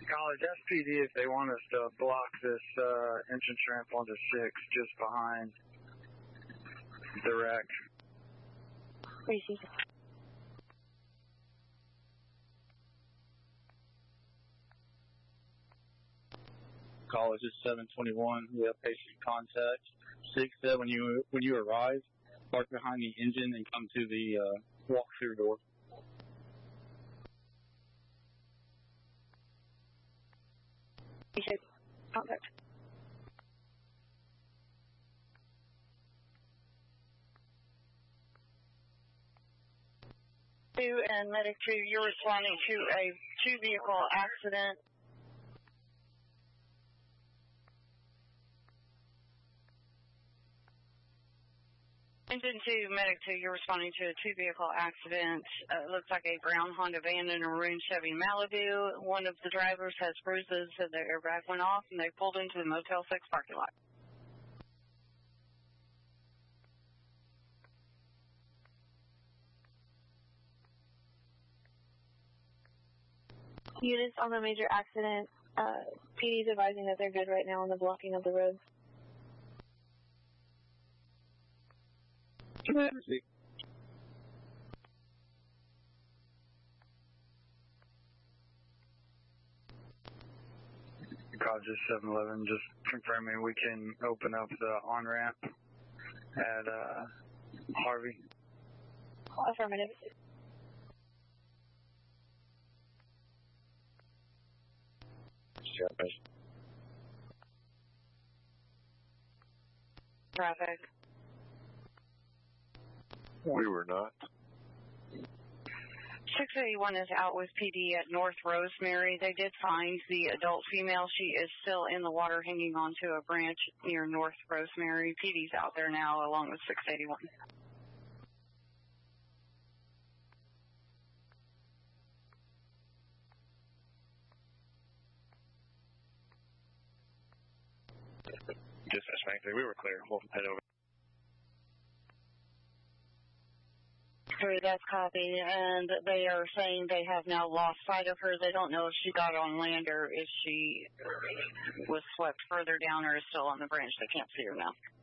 College SPD, if they want us to block this entrance ramp onto 6 just behind the wreck. Received. College is 721. We have patient contact. 6 said when you arrive, park behind the engine and come to the walk-through door. Received. Contact. And Medic 2, you're responding to a 2-vehicle accident. Engine 2, Medic 2, you're responding to a 2-vehicle accident. Looks like a brown Honda van and a maroon Chevy Malibu. One of the drivers has bruises, so their airbag went off, and they pulled into the Motel 6 parking lot. Units on the major accident, PD is advising that they're good right now on the blocking of the roads. Emergency. College is 711, just confirming we can open up the on-ramp at Harvey. Affirmative. Traffic. We were not. 681 is out with PD at North Rosemary. They did find the adult female. She is still in the water hanging onto a branch near North Rosemary. PD's out there now along with 681. Dispatch Bank 3, we were clear. We'll head over. That's copy, and they are saying they have now lost sight of her. They don't know if she got on land or if she was swept further down or is still on the branch. They can't see her now.